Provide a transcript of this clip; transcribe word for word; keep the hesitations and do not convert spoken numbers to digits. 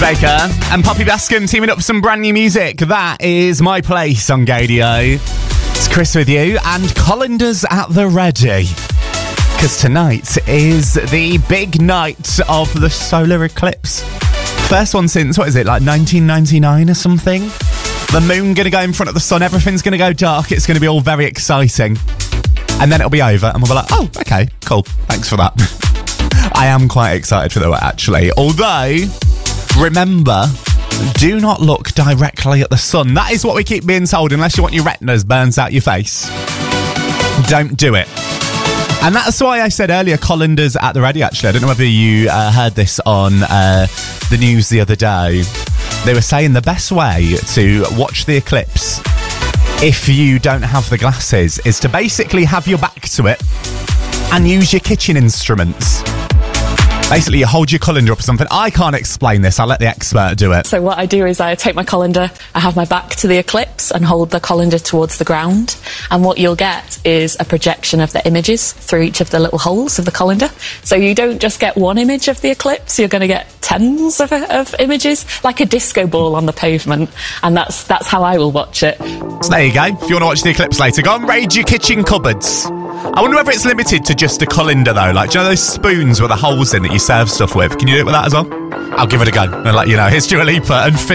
Baker and Poppy Bascom teaming up for some brand new music. That is My Place on Gadio. It's Chris with you, and colanders at the ready. Because tonight is the big night of the solar eclipse. First one since, what is it, like nineteen ninety-nine or something? The moon going to go in front of the sun, everything's going to go dark, it's going to be all very exciting. And then it'll be over, and we'll be like, oh, okay, cool, thanks for that. I am quite excited for that, actually. Although, remember, do not look directly at the sun. That is what we keep being told, unless you want your retinas burnt out your face. Don't do it. And that's why I said earlier, colanders at the ready, actually. I don't know whether you uh, heard this on uh, the news the other day. They were saying the best way to watch the eclipse, if you don't have the glasses, is to basically have your back to it and use your kitchen instruments. Basically, you hold your colander up or something. I can't explain this. I'll let the expert do it. So what I do is I take my colander, I have my back to the eclipse and hold the colander towards the ground. And what you'll get is a projection of the images through each of the little holes of the colander. So you don't just get one image of the eclipse, you're going to get tens of, of images, like a disco ball on the pavement. And that's that's how I will watch it. So there you go. If you want to watch the eclipse later, go and raid your kitchen cupboards. I wonder whether it's limited to just a colander, though. Like, do you know those spoons with the holes in that you serve stuff with? Can you do it with that as well? I'll give it a go and let you know. Here's Dua Lipa and Fizz.